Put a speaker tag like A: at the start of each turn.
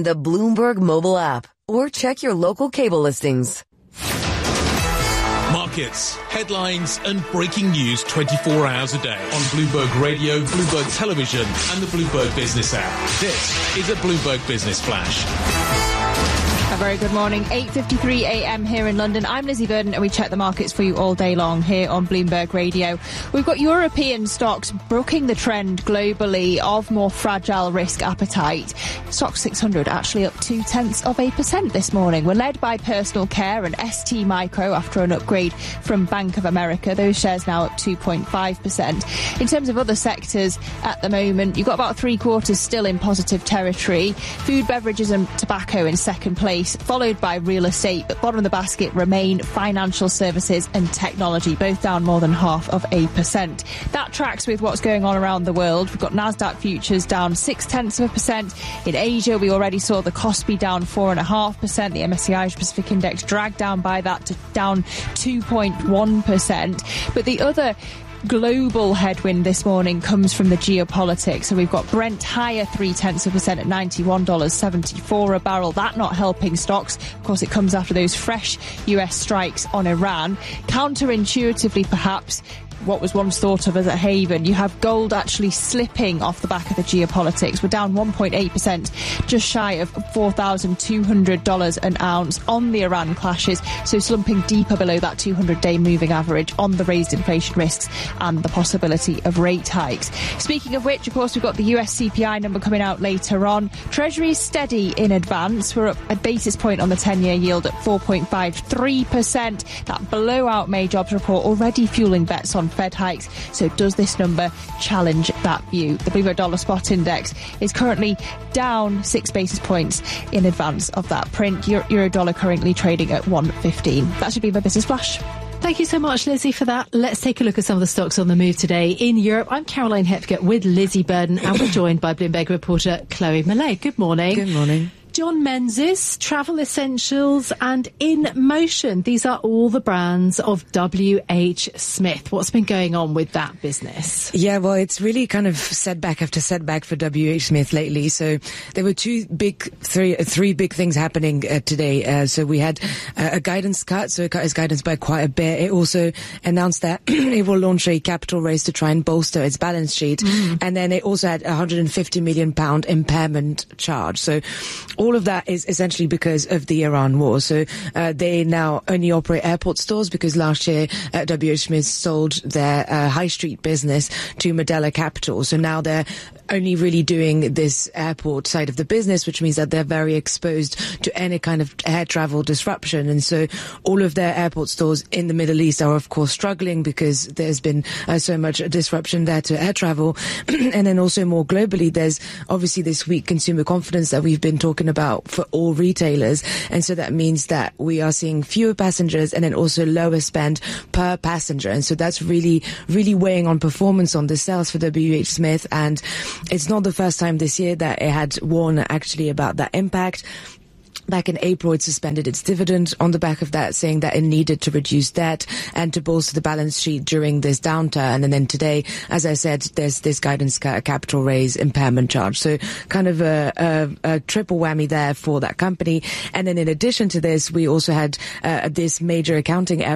A: the Bloomberg mobile app, or check your local cable listings.
B: Markets, headlines and breaking news 24 hours a day on Bloomberg Radio, Bloomberg Television and the Bloomberg Business app. This is a Bloomberg Business Flash.
C: A very good morning. 8:53 a.m. here in London. I'm Lizzie Burden and we check the markets for you all day long here on Bloomberg Radio. We've got European stocks bucking the trend globally of more fragile risk appetite. Stoxx 600 actually up 0.2% this morning. We're led by personal care and ST Micro after an upgrade from Bank of America. Those shares now up 2.5%. In terms of other sectors at the moment, you've got about three quarters still in positive territory. Food, beverages and tobacco in second place, followed by real estate, but bottom of the basket remain financial services and technology, both down more than 0.5%. That tracks with what's going on around the world. We've got Nasdaq futures down 0.6%. In Asia, we already saw the Kospi down 4.5%. The MSCI Asia Pacific Index dragged down by that to down 2.1%. But the other global headwind this morning comes from the geopolitics. So we've got Brent higher 0.3% at $91.74 a barrel. That not helping stocks. Of course, it comes after those fresh US strikes on Iran. Counterintuitively, perhaps, what was once thought of as a haven, you have gold actually slipping off the back of the geopolitics. We're down 1.8%, just shy of $4,200 an ounce on the Iran clashes, so slumping deeper below that 200-day moving average on the raised inflation risks and the possibility of rate hikes. Speaking of which, of course, we've got the US CPI number coming out later on. Treasury is steady in advance. We're up a basis point on the 10-year yield at 4.53%. That blowout May jobs report already fueling bets on Fed hikes. So does this number challenge that view? The Bloomberg Dollar Spot Index is currently down 6 basis points in advance of that print. Euro dollar currently trading at 1.15. That should be my business flash.
D: Thank you so much, Lizzie, for that. Let's take a look at some of the stocks on the move today. In Europe, I'm Caroline Hepker with Lizzie Burden, and we're joined by Bloomberg reporter Chloe Millay. Good morning.
E: Good morning.
D: John Menzies, Travel Essentials and In Motion. These are all the brands of WH Smith. What's been going on with that business?
E: Yeah, well, it's really kind of setback after setback for WH Smith lately. So there were three big things happening today. So we had a guidance cut. So it cut its guidance by quite a bit. It also announced that it will launch a capital raise to try and bolster its balance sheet. And then it also had £150 million impairment charge. So all of that is essentially because of the Iran war. So they now only operate airport stores because last year WH Smith sold their high street business to Medela Capital. So now they're only really doing this airport side of the business, which means that they're very exposed to any kind of air travel disruption. And so all of their airport stores in the Middle East are, of course, struggling because there's been so much disruption there to air travel. And then also more globally, there's obviously this weak consumer confidence that we've been talking about for all retailers. And so that means that we are seeing fewer passengers and then also lower spend per passenger. And so that's really, really weighing on performance on the sales for WH Smith. And it's not the first time this year that it had warned actually about that impact. Back in April, it suspended its dividend on the back of that, saying that it needed to reduce debt and to bolster the balance sheet during this downturn. And then today, as I said, there's this guidance capital raise impairment charge. So kind of a triple whammy there for that company. And then in addition to this, we also had this major accounting error